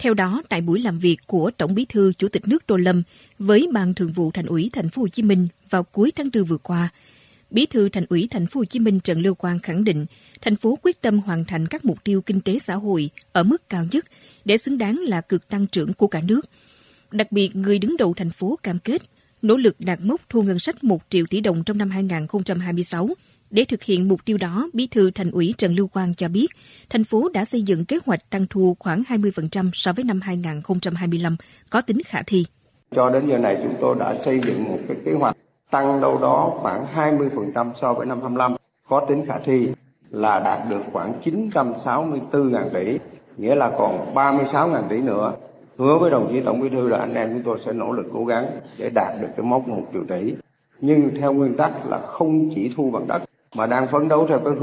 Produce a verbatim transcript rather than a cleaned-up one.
Theo đó, tại buổi làm việc của Tổng Bí thư Chủ tịch nước Tô Lâm với Ban Thường vụ Thành ủy Thành phố Hồ Chí Minh vào cuối tháng tư vừa qua, Bí thư Thành ủy Thành phố Hồ Chí Minh Trần Lưu Quang khẳng định thành phố quyết tâm hoàn thành các mục tiêu kinh tế xã hội ở mức cao nhất để xứng đáng là cực tăng trưởng của cả nước. Đặc biệt, người đứng đầu thành phố cam kết nỗ lực đạt mốc thu ngân sách một triệu tỷ đồng trong năm hai không hai sáu. Để thực hiện mục tiêu đó, Bí thư Thành ủy Trần Lưu Quang cho biết, thành phố đã xây dựng kế hoạch tăng thu khoảng hai mươi phần trăm so với năm hai không hai lăm, có tính khả thi. Cho đến giờ này chúng tôi đã xây dựng một cái kế hoạch tăng đâu đó khoảng hai mươi phần trăm so với năm hai lăm, có tính khả thi là đạt được khoảng chín trăm sáu mươi tư nghìn tỷ, nghĩa là còn ba mươi sáu nghìn tỷ nữa. Hứa với đồng chí Tổng Bí thư là anh em chúng tôi sẽ nỗ lực cố gắng để đạt được cái mốc một triệu tỷ. Nhưng theo nguyên tắc là không chỉ thu bằng đất mà đang phấn đấu theo cái hướng